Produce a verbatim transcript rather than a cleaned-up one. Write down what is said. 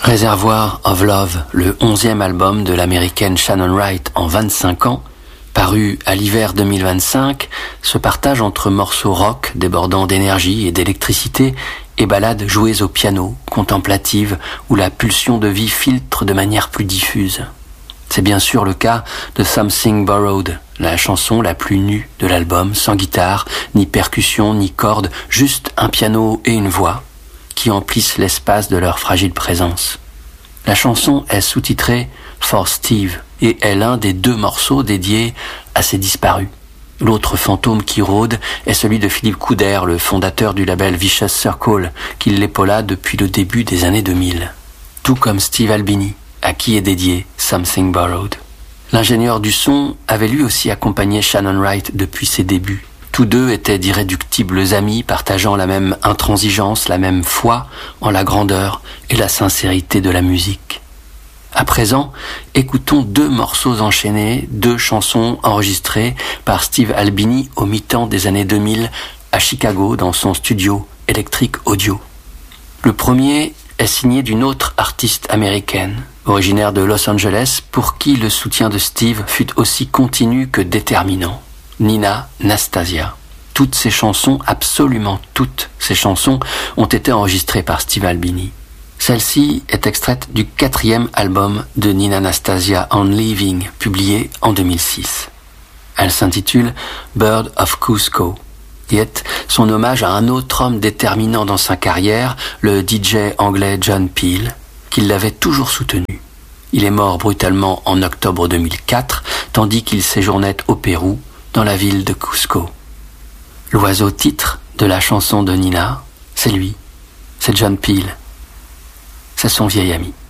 Reservoir of Love, le onzième album de l'américaine Shannon Wright en vingt-cinq ans, paru à l'hiver deux mille vingt-cinq, se partage entre morceaux rock débordant d'énergie et d'électricité et ballades jouées au piano, contemplatives, où la pulsion de vie filtre de manière plus diffuse. C'est bien sûr le cas de Something Borrowed, la chanson la plus nue de l'album, sans guitare, ni percussion, ni cordes, juste un piano et une voix, qui emplissent l'espace de leur fragile présence. La chanson est sous-titrée For Steve et est l'un des deux morceaux dédiés à ses disparus. L'autre fantôme qui rôde est celui de Philippe Couder, le fondateur du label Vicious Circle, qui l'épaula depuis le début des années deux mille. Tout comme Steve Albini, à qui est dédié Something Borrowed. L'ingénieur du son avait lui aussi accompagné Shannon Wright depuis ses débuts. Tous deux étaient d'irréductibles amis, partageant la même intransigeance, la même foi en la grandeur et la sincérité de la musique. À présent, écoutons deux morceaux enchaînés, deux chansons enregistrées par Steve Albini au mi-temps des années deux mille à Chicago dans son studio Electric Audio. Le premier est signé d'une autre artiste américaine, originaire de Los Angeles, pour qui le soutien de Steve fut aussi continu que déterminant. Nina Nastasia. Toutes ces chansons, absolument toutes ces chansons, ont été enregistrées par Steve Albini. Celle-ci est extraite du quatrième album de Nina Nastasia, On Leaving, publié en deux mille six. Elle s'intitule Bird of Cusco et est son hommage à un autre homme déterminant dans sa carrière, le D J anglais John Peel, qui l'avait toujours soutenu. Il est mort brutalement en octobre deux mille quatre, tandis qu'il séjournait au Pérou, dans la ville de Cusco. L'oiseau titre de la chanson de Nina, c'est lui, c'est John Peel, c'est son vieil ami.